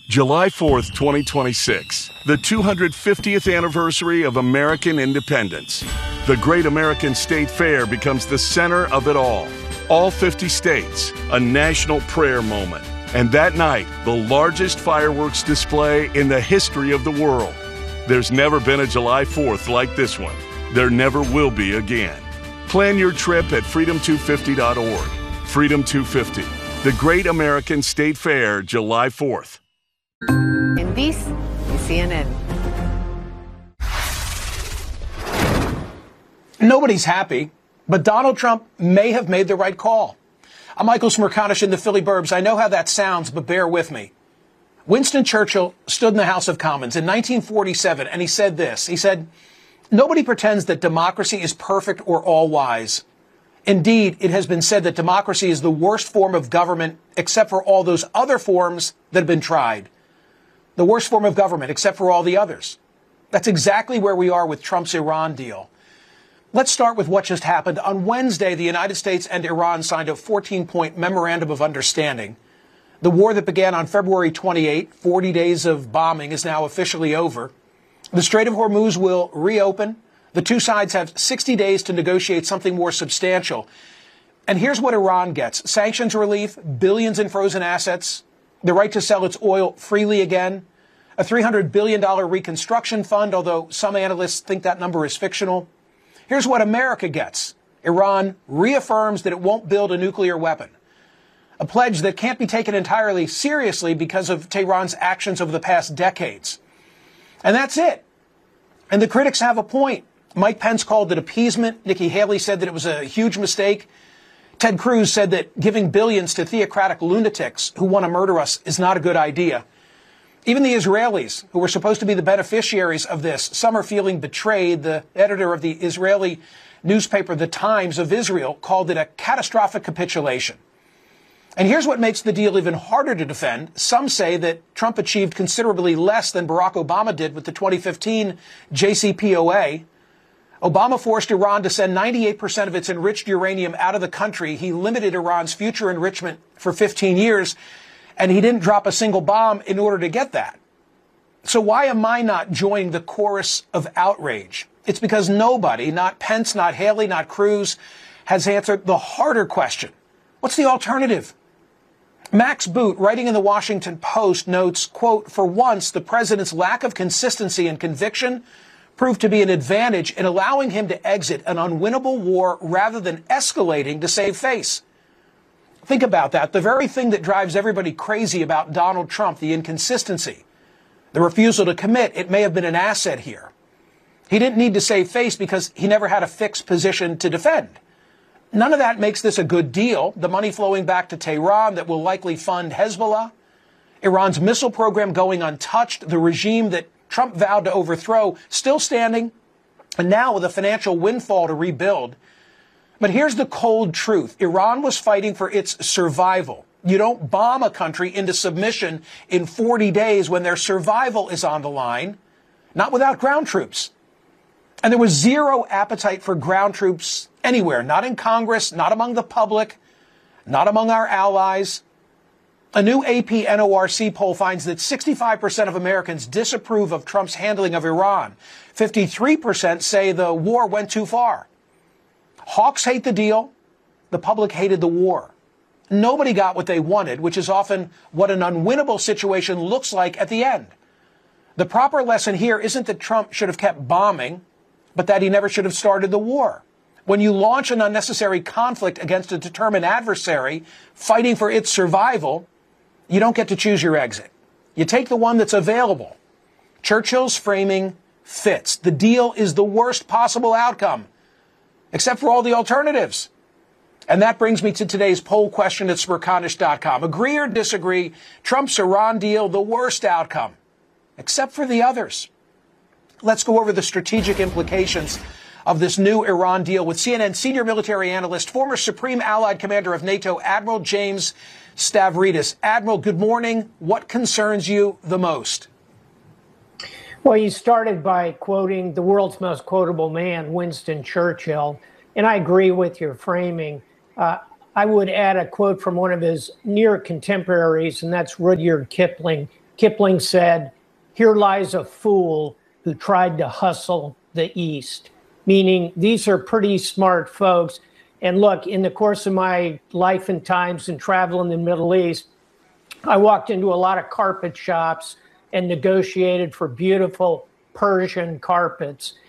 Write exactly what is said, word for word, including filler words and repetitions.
July fourth, twenty twenty-six, the two hundred fiftieth anniversary of American independence. The Great American State Fair becomes the center of it all. All fifty states, a national prayer moment. And that night, the largest fireworks display in the history of the world. There's never been a July fourth like this one. There never will be again. Plan your trip at freedom two fifty dot org. Freedom two fifty, the Great American State Fair, July fourth. En this is C N N. Nobody's happy, but Donald Trump may have made the right call. I'm Michael Smerconish in the Philly Burbs. I know how that sounds, but bear with me. Winston Churchill stood in the House of Commons in nineteen forty-seven, and he said this. He said, "Nobody pretends that democracy is perfect or all-wise. Indeed, it has been said that democracy is the worst form of government except for all those other forms that have been tried. The worst form of government except for all the others." That's exactly where we are with Trump's Iran deal. Let's start with what just happened. On Wednesday, the United States and Iran signed a fourteen-point memorandum of understanding. The war that began on February twenty-eighth, forty days of bombing, is now officially over. The Strait of Hormuz will reopen. The two sides have sixty days to negotiate something more substantial. And here's what Iran gets: sanctions relief, billions in frozen assets, the right to sell its oil freely again, a three hundred billion dollars reconstruction fund, although some analysts think that number is fictional. Here's what America gets: Iran reaffirms that it won't build a nuclear weapon, a pledge that can't be taken entirely seriously because of Tehran's actions over the past decades. And that's it. And the critics have a point. Mike Pence called it appeasement. Nikki Haley said that it was a huge mistake. Ted Cruz said that giving billions to theocratic lunatics who want to murder us is not a good idea. Even the Israelis, who were supposed to be the beneficiaries of this, some are feeling betrayed. The editor of the Israeli newspaper, The Times of Israel, called it a catastrophic capitulation. And here's what makes the deal even harder to defend. Some say that Trump achieved considerably less than Barack Obama did with the twenty fifteen J C P O A. Obama forced Iran to send ninety-eight percent of its enriched uranium out of the country. He limited Iran's future enrichment for fifteen years, and he didn't drop a single bomb in order to get that. So why am I not joining the chorus of outrage? It's because nobody, not Pence, not Haley, not Cruz, has answered the harder question. What's the alternative? Max Boot, writing in the Washington Post, notes, quote, "For once, the president's lack of consistency and conviction proved to be an advantage in allowing him to exit an unwinnable war rather than escalating to save face." Think about that. The very thing that drives everybody crazy about Donald Trump, the inconsistency, the refusal to commit, it may have been an asset here. He didn't need to save face because he never had a fixed position to defend. None of that makes this a good deal. The money flowing back to Tehran that will likely fund Hezbollah, Iran's missile program going untouched, the regime that Trump vowed to overthrow still standing, and now with a financial windfall to rebuild. But here's the cold truth. Iran was fighting for its survival. You don't bomb a country into submission in forty days when their survival is on the line, not without ground troops. And there was zero appetite for ground troops anywhere, not in Congress, not among the public, not among our allies. A new A P N O R C poll finds that sixty-five percent of Americans disapprove of Trump's handling of Iran. fifty-three percent say the war went too far. Hawks hate the deal. The public hated the war. Nobody got what they wanted, which is often what an unwinnable situation looks like at the end. The proper lesson here isn't that Trump should have kept bombing, but that he never should have started the war. When you launch an unnecessary conflict against a determined adversary fighting for its survival, you don't get to choose your exit. You take the one that's available. Churchill's framing fits. The deal is the worst possible outcome, except for all the alternatives. And that brings me to today's poll question at Smerconish dot com. Agree or disagree? Trump's Iran deal, the worst outcome, except for the others. Let's go over the strategic implications of this new Iran deal with C N N senior military analyst, former Supreme Allied Commander of NATO, Admiral James Stavridis. Admiral, good morning. What concerns you the most? Well, you started by quoting the world's most quotable man, Winston Churchill, and I agree with your framing. Uh, I would add a quote from one of his near contemporaries, and that's Rudyard Kipling. Kipling said, "Here lies a fool who tried to hustle the East," meaning these are pretty smart folks. And look, in the course of my life and times and travel in the Middle East, I walked into a lot of carpet shops and negotiated for beautiful Persian carpets.